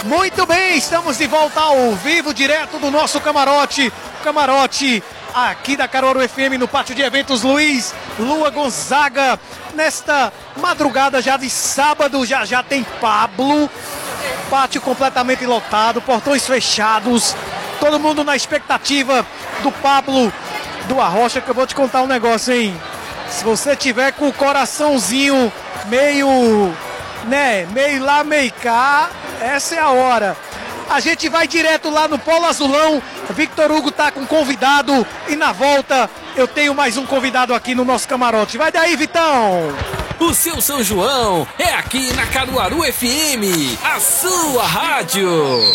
Muito bem, estamos de volta ao vivo, direto do nosso camarote. Camarote aqui da Caruaru FM, no pátio de eventos Luiz Lua Gonzaga. Nesta madrugada já de sábado, já tem Pablo. Pátio completamente lotado, portões fechados. Todo mundo na expectativa do Pablo do Arrocha, que eu vou te contar um negócio, hein? Se você tiver com o coraçãozinho meio lá, meio cá, essa é a hora. A gente vai direto lá no Polo Azulão. Victor Hugo tá com convidado e na volta eu tenho mais um convidado aqui no nosso camarote. Vai daí, Vitão! O seu São João é aqui na Caruaru FM, a sua rádio.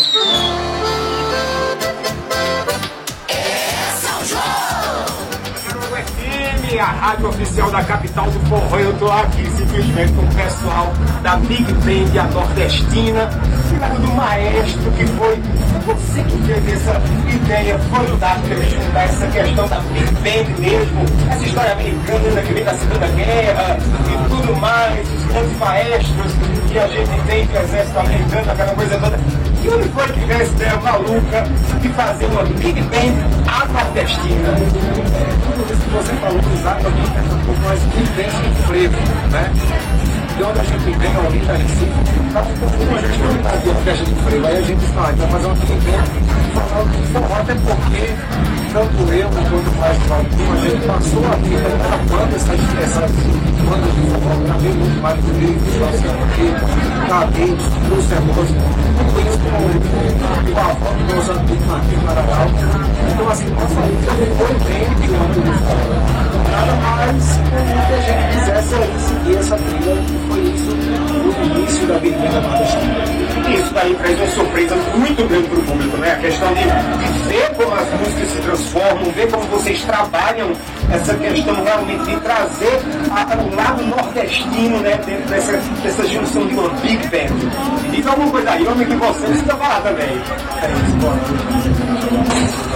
A rádio oficial da capital do forró. Eu tô aqui simplesmente com o pessoal da Big Band, a nordestina, filho do maestro, que foi você que teve essa ideia fantástica de juntar essa questão da Big Band mesmo, essa história americana que vem da Segunda Guerra e tudo mais, os grandes maestros que a gente tem do exército americano, aquela coisa toda. E onde foi que veio essa ideia maluca de fazer uma Big Band à nordestina? Tudo isso que você falou exatamente é um pouco mais intenso do frevo, né? De onde a gente vem, a Olinda, Recife, tá como a gente não está aqui a festa do frevo. Aí a gente disse, não, a gente vai fazer uma Big Band falando de forró, até porque tanto eu quanto o Márcio Valdir, a gente passou a vida gravando essas bandas de forró, gravei muito mais do Rio, do Luciano Rico, Cadetes, Lúcio Hermoso, tudo isso com o avô do meus amigos Marquinhos Mararau. Então, assim, nossa vida foi bem de âmbito de forró. Nada mais que a gente quisesse seguir essa trilha, que foi isso no início da Big Band nordestina. Isso daí traz uma surpresa muito grande para o público, né? A questão de ver como as músicas se transformam, ver como vocês trabalham essa questão realmente de trazer o lado nordestino, né? Dentro dessa junção de uma Big Band. Diz alguma coisa aí, homem, que você precisa falar também. É isso,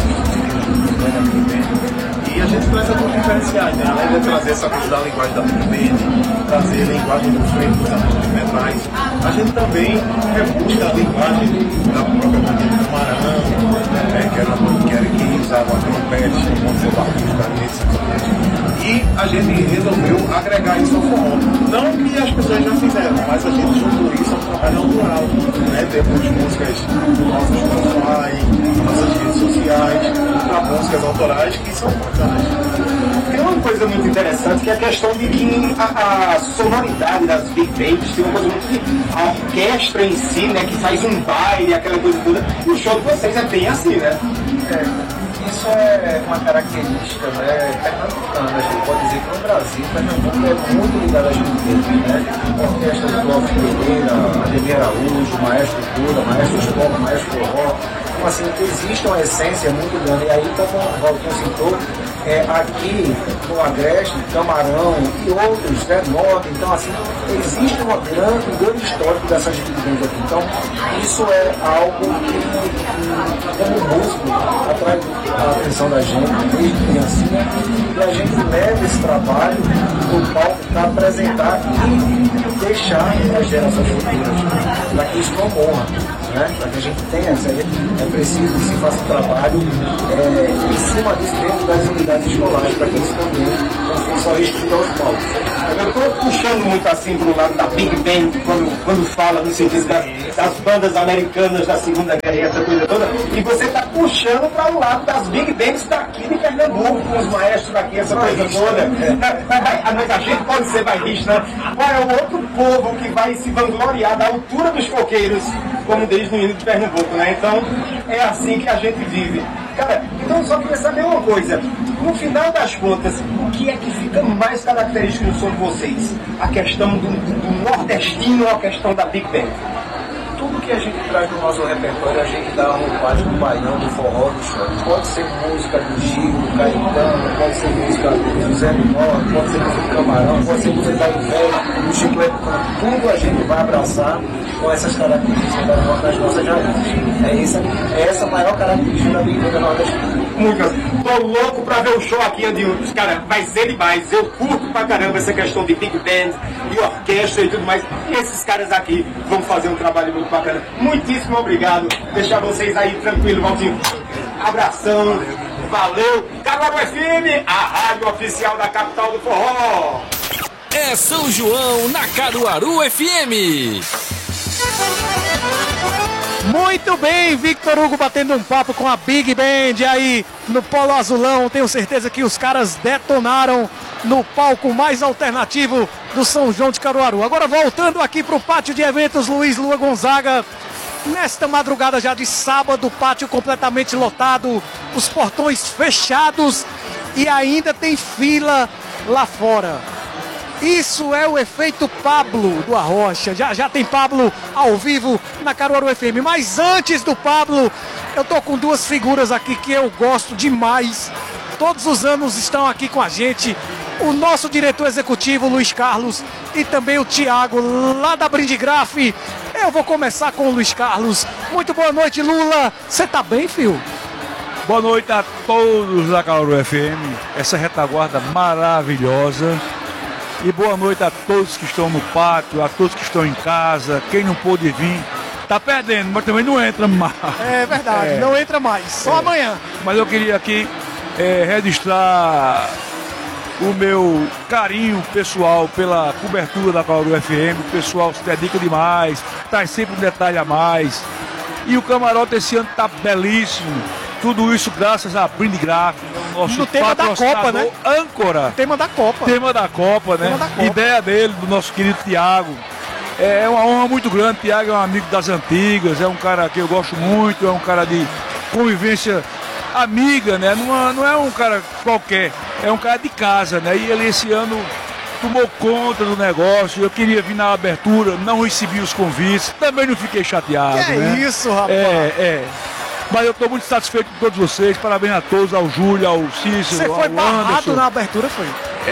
e a gente traz alguns diferenciais, né? Além de trazer essa coisa da linguagem da Big Band, trazer a linguagem do freio dos artistas metais, a gente também rebusca a linguagem da própria banda do Maranhão, que era uma que usava trompete, contrabaixo, etc. E a gente resolveu agregar isso ao forró. Não que as pessoas já fizeram, mas a gente juntou isso ao trabalho autoral, né? Temos músicas do nosso Spotify, nossas redes sociais, para músicas autorais que são bacanas. Tem uma coisa muito interessante que é a questão de que a sonoridade das Big Bands tem uma coisa muito que a orquestra em si, né, que faz um baile, aquela coisa toda, e o show de vocês é bem assim, né? Isso é uma característica, né, pernambucana, a gente pode dizer que no Brasil, Pernambuco é muito ligado às Big Bands, né? A orquestra do Clóvis Pereira, Ademir Araújo, Maestro Cura, Maestro Escola, Maestro Forró. Então, assim, existe uma essência muito grande. E aí, como o Valtinho citou, aqui no Agreste, Camarão e outros, né, Norte, então, assim, existe um grande histórico dessas Big Bands aqui. Então, isso é algo que como músico, atrai a atenção da gente desde criancinha, e a gente leva esse trabalho no palco para apresentar e deixar as gerações futuras, para que isso não morra, né? Para que a gente tenha essa, é preciso que se faça um trabalho em cima disso dentro das unidades escolares, para que isso também não fique só restrito aos palcos. Eu estou puxando muito assim para o lado da Big Band, quando fala no sentido das bandas americanas da Segunda Guerra e essa coisa toda, e você está puxando para o lado das Big Bands daqui de Pernambuco, com os maestros daqui, essa coisa toda. Mas a gente pode ser bairrista, né? Qual é o outro povo que vai se vangloriar da altura dos coqueiros, como diz no hino de Pernambuco, né? Então, é assim que a gente vive. Cara, então eu só queria saber uma coisa. No final das contas, o que é que fica mais característico no som de vocês? A questão do nordestino ou a questão da Big Band? Tudo que a gente traz do nosso repertório, a gente dá a roupagem do baião, do forró, do show. Pode ser música do Gil, do Caetano, pode ser música do José do Norte, pode ser música do Camarão, pode ser música da Inveja, do Chiclete. Tudo a gente vai abraçar com essas características das nossas raízes. É essa a maior característica da Big Band nordestina. Muitas. Tô louco pra ver o show aqui, Adilson. Cara, vai ser demais. Eu curto pra caramba essa questão de Big Band, de orquestra e tudo mais. E esses caras aqui vão fazer um trabalho muito bacana. Muitíssimo obrigado. Deixar vocês aí tranquilo, Valtinho. Abração. Valeu. Caruaru FM, a rádio oficial da capital do forró. É São João na Caruaru FM. Muito bem, Victor Hugo batendo um papo com a Big Band aí no Polo Azulão. Tenho certeza que os caras detonaram no palco mais alternativo do São João de Caruaru. Agora voltando aqui para o pátio de eventos Luiz Lua Gonzaga. Nesta madrugada já de sábado, o pátio completamente lotado, os portões fechados e ainda tem fila lá fora. Isso é o efeito Pablo do Arrocha. Já tem Pablo ao vivo na Caruaru FM. Mas antes do Pablo, eu tô com duas figuras aqui que eu gosto demais. Todos os anos estão aqui com a gente. O nosso diretor executivo, Luiz Carlos, e também o Thiago, lá da Brindigraf. Eu vou começar com o Luiz Carlos. Muito boa noite, Lula. Você tá bem, filho? Boa noite a todos da Caruaru FM. Essa retaguarda maravilhosa. E boa noite a todos que estão no pátio, a todos que estão em casa. Quem não pôde vir, tá perdendo, mas também não entra mais. É verdade, não entra mais, só amanhã. Mas eu queria aqui registrar o meu carinho pessoal pela cobertura da Caruaru FM. O pessoal se dedica demais, traz sempre um detalhe a mais. E o camarote esse ano tá belíssimo. Tudo isso graças a Brindigraf, o nosso tema da Copa, né? âncora. Tema da Copa. Tema da Copa, né? Da Copa. Ideia dele, do nosso querido Thiago. É uma honra muito grande. Thiago é um amigo das antigas, é um cara que eu gosto muito, é um cara de convivência amiga, né? Não é um cara qualquer, é um cara de casa, né? E ele esse ano tomou conta do negócio. Eu queria vir na abertura, não recebi os convites, também não fiquei chateado. Que né? isso, rapaz. Mas eu estou muito satisfeito com todos vocês. Parabéns a todos, ao Júlio, ao Cícero, Você foi ao barrado Anderson. na abertura, foi?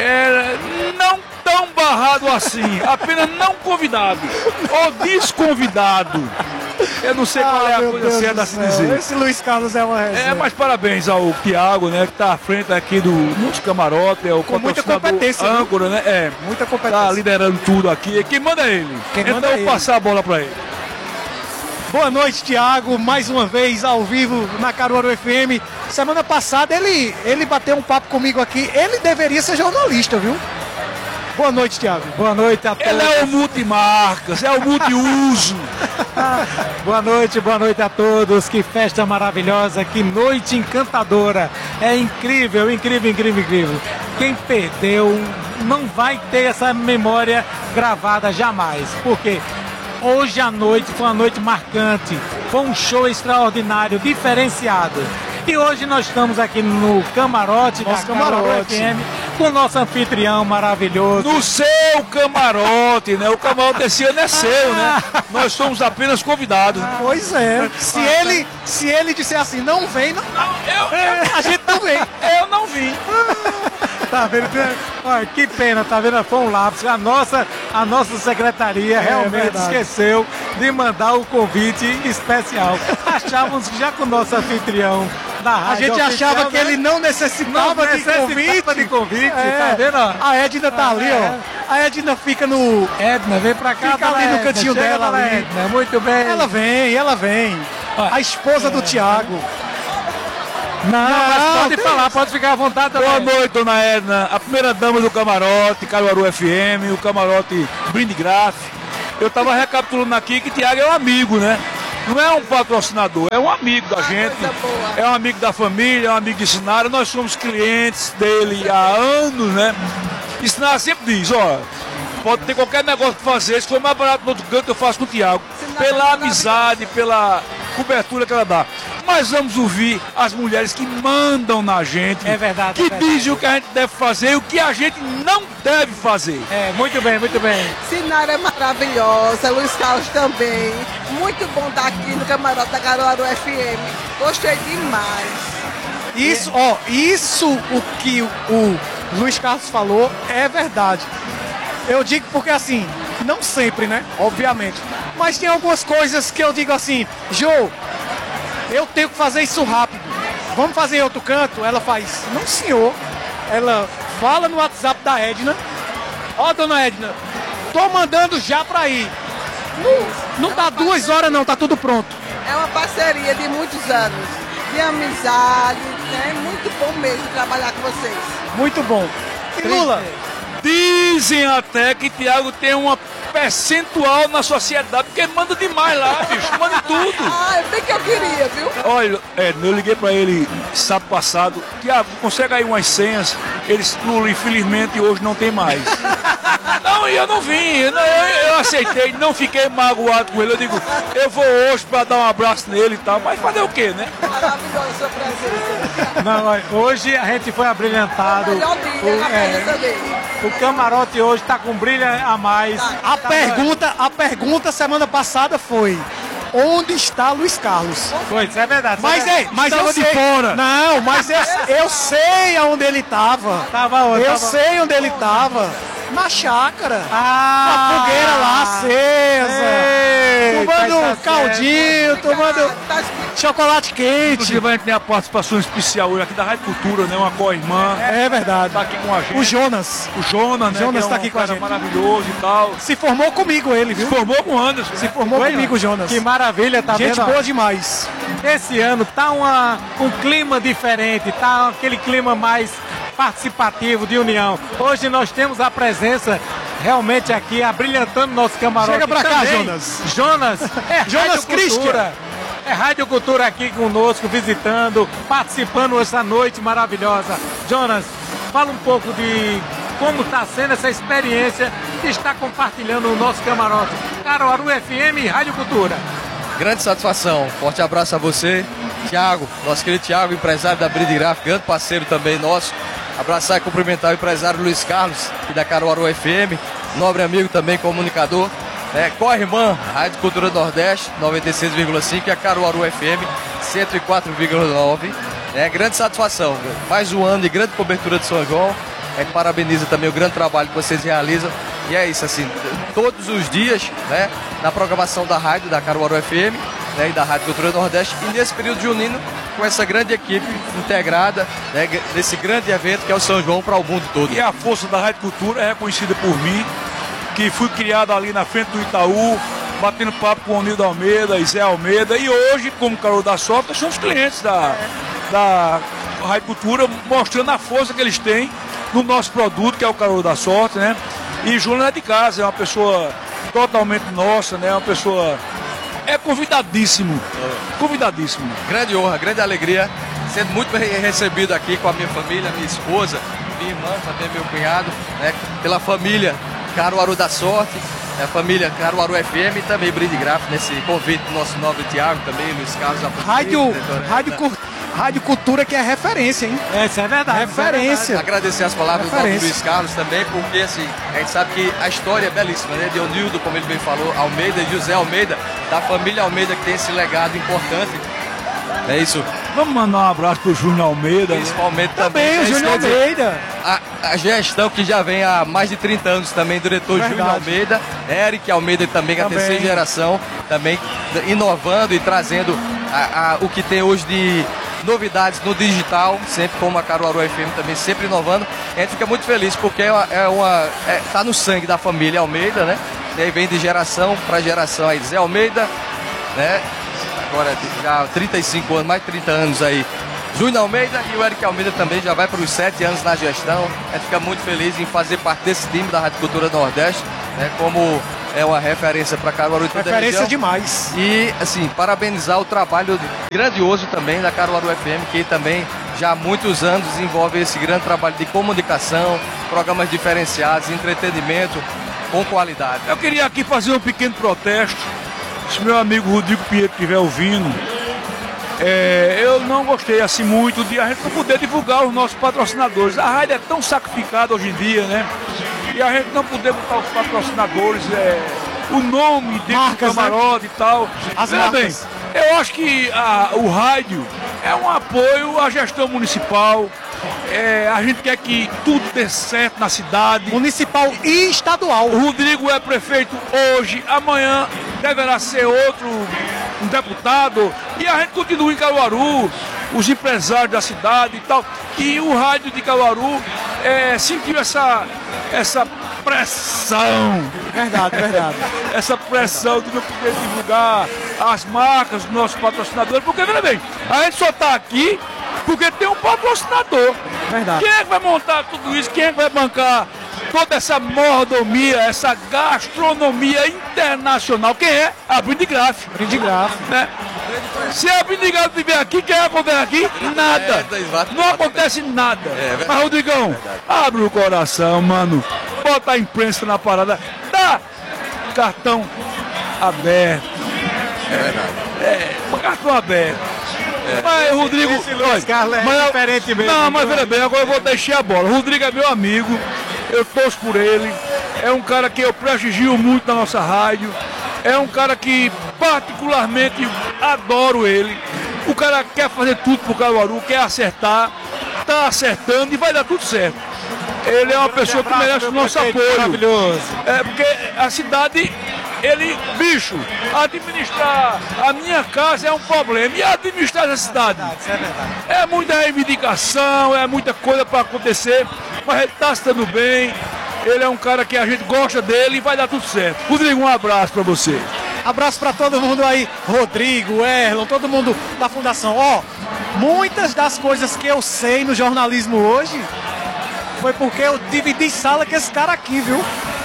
Não tão barrado assim, apenas não convidado ou desconvidado. Eu não sei qual é a coisa certa a se dizer. Esse Luiz Carlos é uma resenha. Mas parabéns ao Thiago, né, que está à frente aqui do nosso camarote, é o Com muita patrocinador competência, âncora, né? Muita competência. Tá liderando tudo aqui. Quem manda é ele. Manda eu ele. vou passar a bola para ele. Boa noite, Thiago. Mais uma vez ao vivo na Caruaru FM. Semana passada ele bateu um papo comigo aqui. Ele deveria ser jornalista, viu? Boa noite, Thiago. Boa noite a todos. Ele é o multimarcas, é o multiuso. Boa noite a todos. Que festa maravilhosa, que noite encantadora. É incrível, incrível, incrível, incrível. Quem perdeu não vai ter essa memória gravada jamais. Porque hoje à noite foi uma noite marcante. Foi um show extraordinário, diferenciado. E hoje nós estamos aqui no camarote da Caruaru FM com o nosso anfitrião maravilhoso. No seu camarote, né? O camarote esse ano é seu, né? Nós somos apenas convidados. Pois é. Se ele disser assim, não vem, a gente não vem. Eu não vim. Tá vendo? Olha, que pena, tá vendo? Foi um lápis. A nossa secretaria realmente esqueceu de mandar o convite especial. Achávamos que já com o nosso anfitrião da rádio A gente oficial, achava que né? ele não necessitava de convite. Tá vendo? Ó? A Edna tá ali, ó. A Edna fica no... Edna, vem pra cá. Fica ali no cantinho Chega, dela ali. Edna, muito bem. Ela vem. A esposa do Thiago. Não, mas pode falar, pode ficar à vontade também. Boa noite, dona Edna, a primeira dama do camarote, Caruaru FM, o camarote Brindigraf. Eu tava recapitulando aqui que Thiago é um amigo, né? Não é um patrocinador, é um amigo da gente, é um amigo da família, é um amigo de Sinara. Nós somos clientes dele há anos, né? E Sinara sempre diz, ó, pode ter qualquer negócio pra fazer, se for mais barato no outro canto eu faço com o Thiago. Pela amizade, pela cobertura que ela dá. Mas vamos ouvir as mulheres que mandam na gente. É verdade. Que dizem o que a gente deve fazer e o que a gente não deve fazer. Muito bem, muito bem. Sinara é maravilhosa, Luiz Carlos também. Muito bom estar aqui no camarote da Caruaru FM. Gostei demais. Isso o que o Luiz Carlos falou é verdade. Eu digo porque assim, não sempre, né? Obviamente. Mas tem algumas coisas que eu digo assim, Jô, eu tenho que fazer isso rápido. Vamos fazer em outro canto? Ela faz, não senhor. Ela fala no WhatsApp da Edna. Ó, dona Edna, tô mandando já pra ir. Não dá 2 horas não, tá tudo pronto. É uma parceria de muitos anos, de amizade, é muito bom mesmo trabalhar com vocês. Muito bom. E Lula? Dizem até que Thiago tem uma percentual na sociedade, porque manda demais lá, bicho, manda em tudo. Ah, é bem que eu queria, viu? Olha, eu liguei pra ele sábado passado, Thiago, consegue aí umas senhas? Lula, infelizmente, hoje não tem mais. Não, eu não vim, eu aceitei, não fiquei magoado com ele. Eu digo, eu vou hoje pra dar um abraço nele e tal, mas fazer o quê, né? Maravilhosa sua presença. Não, olha, hoje a gente foi abrilhantado. O melhor dia na presença dele. O camarote hoje tá com brilho a mais. A pergunta semana passada foi: onde está Luiz Carlos? Pois, é verdade. Mas eu Estava de sei. fora. Não, mas eu sei aonde ele tava. Tava onde? Eu sei onde ele tava. Na chácara. Ah, Na fogueira lá acesa. Tomando caldinho, tomando chocolate quente. Inclusive a gente tem a participação especial hoje aqui da Rádio Cultura, né? Uma co-irmã. É verdade. Tá aqui com a gente. O Jonas. O Jonas, né? Jonas que tá é aqui com a cara gente. maravilhoso e tal. Se formou comigo ele, Se viu? formou com o Anderson. Se formou comigo, o Jonas. Que maravilha, tá Gente vendo? boa demais. Esse ano tá um clima diferente, tá aquele clima mais participativo de união. Hoje nós temos a presença realmente aqui abrilhantando nosso camarote. Chega pra cá, Também, Jonas. Jonas, Jonas Rádio Cultura. Christian. É Rádio Cultura aqui conosco, visitando, participando essa noite maravilhosa. Jonas, fala um pouco de como está sendo essa experiência de estar compartilhando o nosso camarote. Caruaru FM e Rádio Cultura. Grande satisfação, forte abraço a você, Thiago, nosso querido Thiago, empresário da Brinde Graphic, grande parceiro também nosso. Abraçar e cumprimentar o empresário Luiz Carlos, aqui da Caruaru FM, nobre amigo também, comunicador. Co-irmã, Rádio Cultura Nordeste, 96,5 e a Caruaru FM, 104,9. Grande satisfação, mais um ano de grande cobertura de São João. Parabeniza também o grande trabalho que vocês realizam. E é isso, assim, todos os dias, né, na programação da rádio, da Caruaru FM, né, e da Rádio Cultura Nordeste, e nesse período junino, com essa grande equipe integrada, né, nesse grande evento que é o São João para o mundo todo. E a força da Rádio Cultura é reconhecida por mim, que fui criado ali na frente do Itaú, batendo papo com o Nildo Almeida e Zé Almeida, e hoje, como Caruaru da Sorte, nós somos clientes da Rádio Cultura, mostrando a força que eles têm no nosso produto, que é o Caruaru da Sorte, né? E Júnior é de casa, é uma pessoa totalmente nossa, né? Uma pessoa... É convidadíssimo. Convidadíssimo. Grande honra, grande alegria, sendo muito bem recebido aqui com a minha família, minha esposa, minha irmã, também meu cunhado, né? Pela família Caruaru da Sorte, a família Caruaru FM e também Brinde Graphic, nesse convite do nosso nobre Thiago, também Luiz Carlos. Rádio Cultura que é referência, hein? Isso é verdade. Referência. Agradecer as palavras do nobre Luiz Carlos também, porque assim, a gente sabe que a história é belíssima, né? De Onildo, como ele bem falou, Almeida e José Almeida, da família Almeida, que tem esse legado importante. É isso. Vamos mandar um abraço pro Júnior Almeida. Principalmente Também o Júnior Almeida. A gestão que já vem há mais de 30 anos também, diretor Júnior Almeida, Eric Almeida também, que é a terceira geração, também inovando e trazendo o que tem hoje de novidades no digital, sempre como a Caruaru FM também, sempre inovando. A gente fica muito feliz porque tá no sangue da família Almeida, né? E aí vem de geração para geração aí, Zé Almeida, né? Agora já 35 anos, mais de 30 anos aí, Júnior Almeida, e o Eric Almeida também já vai para os 7 anos na gestão. A gente fica muito feliz em fazer parte desse time da Rádio Cultura Nordeste, né? Como é uma referência para Caruaru e toda a região. Demais. E, assim, parabenizar o trabalho grandioso também da Caruaru FM, que também já há muitos anos desenvolve esse grande trabalho de comunicação, programas diferenciados, entretenimento com qualidade. Eu queria aqui fazer um pequeno protesto. Se meu amigo Rodrigo Pinheiro estiver ouvindo, eu não gostei assim muito de a gente não poder divulgar os nossos patrocinadores. A rádio é tão sacrificada hoje em dia, né? E a gente não poder botar os patrocinadores, o nome dentro do camarote, né? E tal. Veja bem, eu acho que o rádio é um apoio à gestão municipal. A gente quer que tudo dê certo na cidade. Municipal e estadual. O Rodrigo é prefeito hoje, amanhã deverá ser um deputado. E a gente continua em Caruaru, os empresários da cidade e tal. E o rádio de Caruaru sentiu essa pressão. Verdade, verdade. Essa pressão de não poder divulgar as marcas dos nossos patrocinadores, porque, veja bem, a gente só está aqui porque tem um patrocinador. Verdade. Quem é que vai montar tudo isso? Quem é que vai bancar toda essa mordomia, essa gastronomia internacional? Quem é? A Brindigraf. Brindigraf. Né? Se a Brindigraf estiver aqui, quem acontece aqui? Nada. Não acontece nada. Mas, Rodrigão, abre o coração, mano. Bota a imprensa na parada. Dá cartão aberto. É verdade. Cartão aberto. Mas, Rodrigo, Luiz Carlos é diferente mesmo. Não, mas veja bem, agora eu vou deixar a bola. O Rodrigo é meu amigo, eu torço por ele. É um cara que eu prestigio muito na nossa rádio. É um cara que particularmente adoro ele. O cara quer fazer tudo pro Caruaru, quer acertar, tá acertando e vai dar tudo certo. Ele é uma pessoa que merece o nosso apoio. Maravilhoso. É porque a cidade, bicho, administrar a minha casa é um problema. E administrar essa cidade? Isso é verdade. É muita reivindicação, é muita coisa para acontecer, mas ele está se dando bem. Ele é um cara que a gente gosta dele e vai dar tudo certo. Rodrigo, um abraço para você. Abraço para todo mundo aí, Rodrigo, Erlon, todo mundo da Fundação. Ó, muitas das coisas que eu sei no jornalismo hoje foi porque eu dividi sala com esse cara aqui, viu?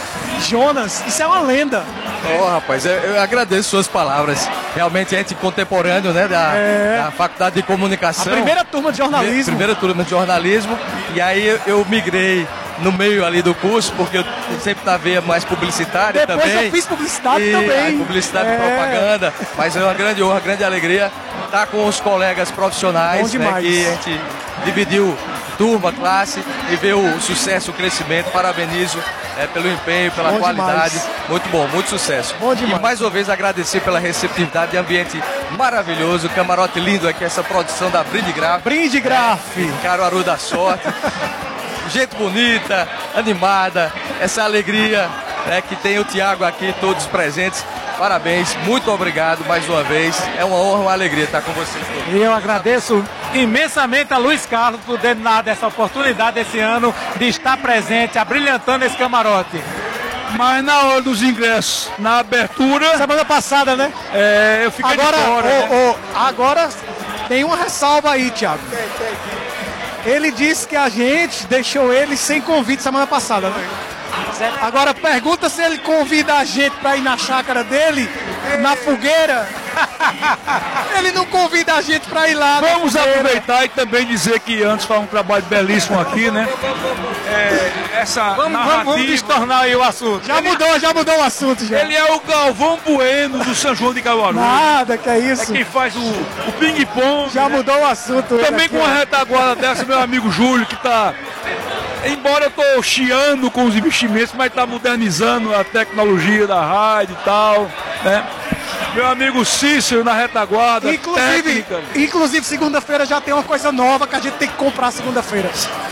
Jonas, isso é uma lenda. Rapaz, eu agradeço suas palavras. Realmente, gente contemporâneo, né, da Faculdade de Comunicação. A primeira turma de jornalismo. Primeira turma de jornalismo. E aí eu migrei no meio ali do curso, porque eu sempre na veia mais publicitária Depois também. eu fiz publicidade também. Publicidade e propaganda. Mas é uma grande honra, grande alegria estar com os colegas profissionais, né, que a gente dividiu turma, classe, e ver o sucesso, o crescimento. Parabenizo pelo empenho, pela Bom qualidade. Demais. Muito bom, muito sucesso. Bom demais. E mais uma vez agradecer pela receptividade, ambiente maravilhoso, camarote lindo aqui, essa produção da Brindigraf. Brindigraf. Caruaru da Sorte. Gente bonita, animada, essa alegria, né, que tem o Thiago aqui, todos presentes. Parabéns, muito obrigado mais uma vez. É uma honra, uma alegria estar com vocês todos. E eu agradeço imensamente a Luiz Carlos por ter dado essa oportunidade esse ano de estar presente, abrilhantando esse camarote. Mas na hora dos ingressos, na abertura... Semana passada, né? Eu fiquei agora, de fora. Né? Agora tem uma ressalva aí, Thiago. Ele disse que a gente deixou ele sem convite semana passada, né? Agora pergunta se ele convida a gente pra ir na chácara dele, na fogueira. Ele não convida a gente pra ir lá. Vamos aproveitar e também dizer que antes foi um trabalho belíssimo aqui, né? Essa Vamos destornar aí o assunto. Já mudou o assunto, já. Ele é o Galvão Bueno do São João de Caruaru. Nada, que é isso. É quem faz o ping-pong. Já mudou o assunto. Também com uma retaguarda dessa, meu amigo Júlio, que tá... Embora eu tô chiando com os investimentos, mas tá modernizando a tecnologia da rádio e tal, né? Meu amigo Cícero na retaguarda, técnica. Inclusive, segunda-feira já tem uma coisa nova que a gente tem que comprar segunda-feira.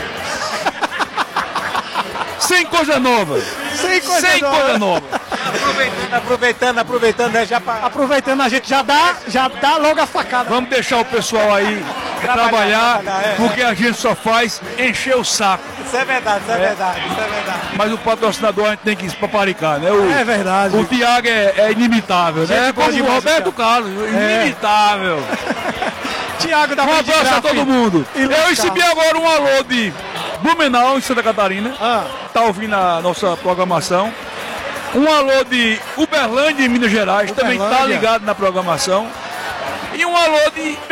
Sem coisa nova. Sem coisa nova. Aproveitando, né? Aproveitando, a gente já dá logo a facada. Vamos deixar o pessoal aí trabalhar, porque a gente só faz encher o saco. Isso é verdade, isso é verdade. Mas o patrocinador a gente tem que se paparicar, né? É verdade. O Thiago é inimitável, né? É como o Roberto Carlos, inimitável. Thiago da Um abraço a todo mundo. Eu recebi agora um alô de Blumenau, em Santa Catarina. Tá ouvindo a nossa programação. Um alô de Uberlândia, em Minas Gerais, também tá ligado na programação. E um alô de